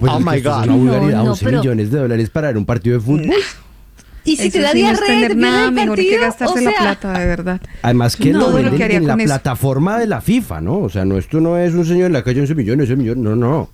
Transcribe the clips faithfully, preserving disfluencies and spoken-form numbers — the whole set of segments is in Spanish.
pues Oh es que my esto es God. una vulgaridad, No, no, once pero- millones de dólares para ver un partido de fútbol. Y si Eso te da sí no es diarrea, tener te nada pierdes el mejor que partido, gastarse o la sea, plata, de verdad. Además que No, lo bueno, venden ¿qué haría en la con eso? plataforma de la FIFA, ¿no? O sea, no, esto no es un señor en la calle, once millones, once millones, no, no.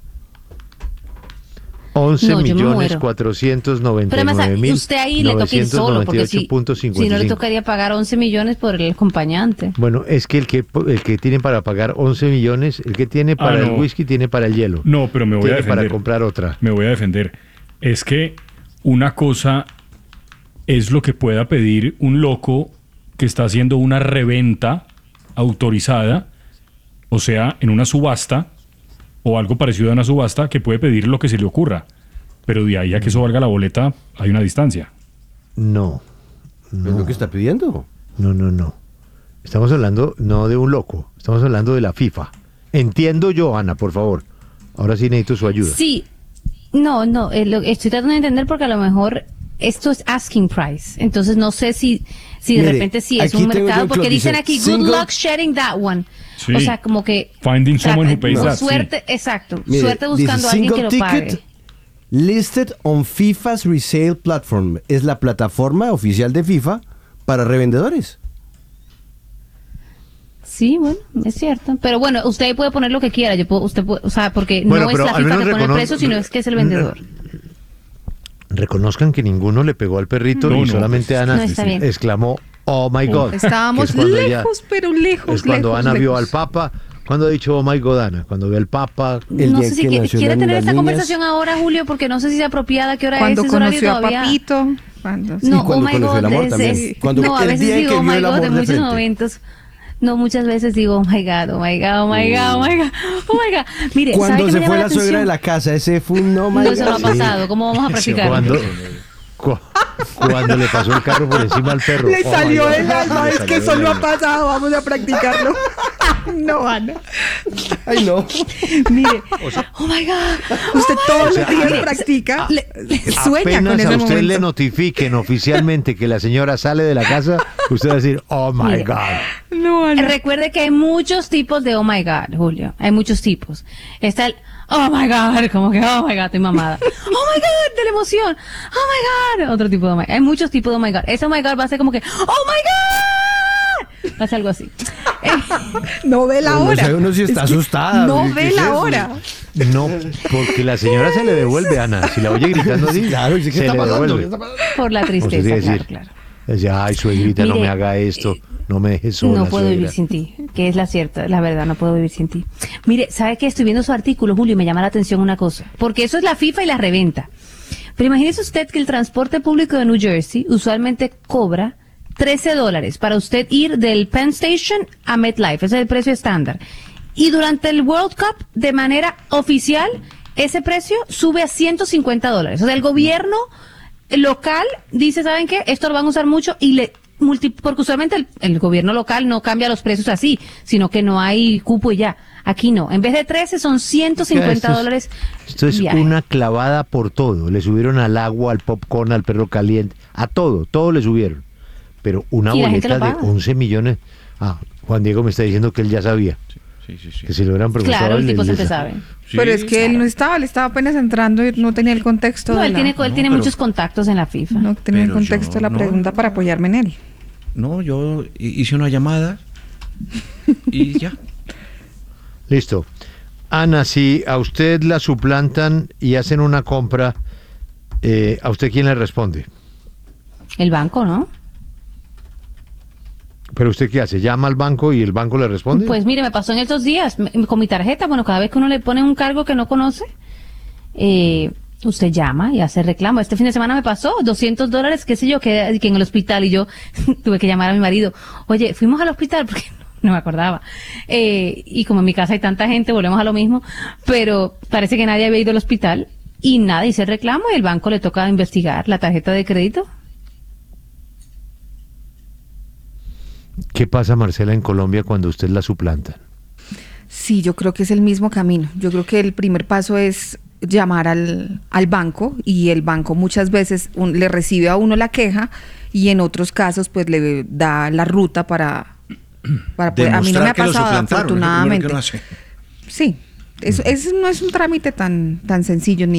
once No, yo me millones muero. cuatrocientos noventa Pero y nueve además, mil usted ahí le toca ir solo, porque si, punto si no cincuenta y le cinco. tocaría pagar once millones por el acompañante. Bueno, es que el que el que tiene para pagar once millones, el que tiene para Ah, el no. whisky tiene para el hielo. No, pero me voy a tiene para defender. comprar otra. Me voy a defender. Es que una cosa es lo que pueda pedir un loco que está haciendo una reventa autorizada, o sea, en una subasta o algo parecido a una subasta, que puede pedir lo que se le ocurra. Pero de ahí a que eso valga la boleta hay una distancia. No, Es lo que está pidiendo. no, no, no. Estamos hablando no de un loco, estamos hablando de la FIFA. Entiendo yo, Ana, por favor. Ahora sí necesito su ayuda. Sí, no, no, eh, lo- estoy tratando de entender porque a lo mejor esto es asking price. Entonces no sé si, si de Mire, repente sí es aquí un tengo yo mercado, el porque clock, dicen dice, aquí, good single- luck sharing that one. Sí. O sea, como que... Finding o sea, someone who pays no, that, sí. suerte, exacto, Mire, suerte dice, buscando a alguien que single lo pague. ticket listed on FIFA's resale platform. Es la plataforma oficial de FIFA para revendedores. Sí, bueno, es cierto. Pero bueno, usted ahí puede poner lo que quiera. Yo puedo, usted puede, o sea, porque Bueno, no es pero la al FIFA menos que pone el recono- precio, sino es que es el vendedor. Reconozcan que ninguno le pegó al perrito No, y no, solamente pues, Ana no, está bien. exclamó, oh my God. Estábamos que es cuando ella- lejos, pero lejos, Es cuando lejos, Ana vio lejos. al Papa. Cuando ha dicho, oh my God, Ana, cuando ve al Papa. El No día sé si que quiere, nació quiere la- tener las esta niñas. conversación ahora, Julio, porque no sé si es apropiada, qué hora Cuando es, ese horario conoció a todavía. Papito. Cuando, sí. Y No, cuando oh my conoció God, el amor es- también. es- Cuando- no, a el veces día en digo que oh vio my el God amor en de muchos frente. momentos. No, muchas veces digo, oh my God, oh my God, oh my God, oh my God, oh my God. Mire, ¿sabe Cuando qué se me fue llama la suegra atención? de la casa, ese fue un no my No, eso no ha God. pasado. ¿Cómo vamos a practicar? Cuando, cu- cuando le pasó el carro por encima al perro. Le Oh, salió my God. del alma, Le es salió que del eso no ha alma. pasado, vamos a practicarlo. No, Ana. Ay, no. Mire, oh my God. Usted todos sea, los días Ana, practica, sueña con Apenas ese a usted momento. le notifiquen oficialmente que la señora sale de la casa, usted va a decir, oh my Mire. God. No, Ana. Recuerde que hay muchos tipos de oh my God, Julio. Hay muchos tipos. Está el oh my God, como que oh my God, estoy mamada. Oh my God, de la emoción. Oh my God. Otro tipo de oh my God. Hay muchos tipos de oh my God. Ese oh my God va a ser como que oh my God. Va a ser algo así. Eh, No ve la No hora. sabe uno si está Es que asustada, No ¿qué ve es la eso? hora. No, porque la señora se le devuelve, Ana. Si la oye gritando así, Claro, dice, ¿qué se está le pasando? devuelve. ¿Qué está pasando? por la O sea, tristeza, tiene que claro, decir, claro. decía, ay, suegrita, no Mire, me haga esto, no me dejes sola. No puedo suegra". vivir sin ti, que es la cierta, la verdad, no puedo vivir sin ti. Mire, ¿sabe qué? Estoy viendo su artículo, Julio, y me llama la atención una cosa, porque eso es la FIFA y la reventa. Pero imagínese usted que el transporte público de New Jersey usualmente cobra trece dólares para usted ir del Penn Station a MetLife, ese es el precio estándar. Y durante el World Cup, de manera oficial, ese precio sube a ciento cincuenta dólares. O sea, el gobierno local dice, ¿saben qué? Esto lo van a usar mucho y le multi, porque usualmente el, el gobierno local no cambia los precios así, sino que no hay cupo y ya. Aquí no. En vez de trece son ciento cincuenta Esto es- dólares. Esto es viaje. una clavada por todo. Le subieron al agua, al popcorn, al perro caliente, a todo, todo le subieron. Pero una Sí, la gente boleta lo de paga. once millones. Ah, Juan Diego me está diciendo que él ya sabía. Sí, sí, sí. Que si lo hubieran preguntado. Claro, el él, tipo él siempre les- sabe. Sí, Pero es que él claro. no estaba, él estaba apenas entrando y no tenía el contexto No, de él la, tiene, él No, tiene pero- muchos contactos en la FIFA. no tenía el Pero contexto yo de la no. pregunta para apoyarme en él. No, yo hi- hice una llamada y ya. Listo. Ana, si a usted la suplantan y hacen una compra, eh, ¿a usted quién le responde? El banco, ¿no? ¿Pero usted qué hace? ¿Llama al banco y el banco le responde? Pues mire, me pasó en estos días me- con mi tarjeta. Bueno, cada vez que uno le pone un cargo que no conoce, eh, usted llama y hace reclamo. Este fin de semana me pasó doscientos dólares, qué sé yo, que, que en el hospital, y yo tuve que llamar a mi marido. Oye, fuimos al hospital porque no me acordaba. Eh, y como en mi casa hay tanta gente, volvemos a lo mismo, pero parece que nadie había ido al hospital y nada, hice el reclamo y el banco le toca investigar la tarjeta de crédito. ¿Qué pasa, Marcela, en Colombia cuando usted la suplantan? Sí, yo creo que es el mismo camino. Yo creo que el primer paso es llamar al, al banco y el banco muchas veces un- le recibe a uno la queja y en otros casos pues le da la ruta para, para poder, a mí no me ha Demostrar que lo pasado suplantaron, es lo primero que afortunadamente. uno hace. Sí, eso, eso no es un trámite tan, tan sencillo ni